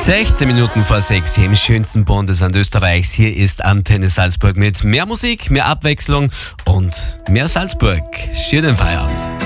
16 Minuten vor 6 hier im schönsten Bundesland Österreichs. Hier ist Antenne Salzburg mit mehr Musik, mehr Abwechslung und mehr Salzburg. Schönen Feierabend.